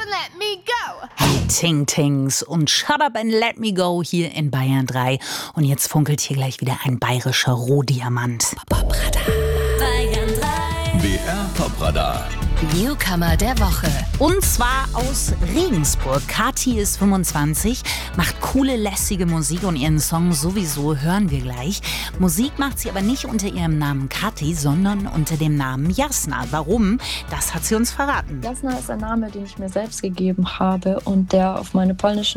let me go. Hey Ting Tings und Shut Up and Let Me Go hier in Bayern 3. Und jetzt funkelt hier gleich wieder ein bayerischer Rohdiamant. Popradar. Bayern 3. BR Popradar. Newcomer der Woche. Und zwar aus Regensburg. Kathi ist 25, macht coole, lässige Musik und ihren Song sowieso hören wir gleich. Musik macht sie aber nicht unter ihrem Namen Kathi, sondern unter dem Namen Jasna. Warum? Das hat sie uns verraten. Jasna ist ein Name, den ich mir selbst gegeben habe und der auf meine polnischen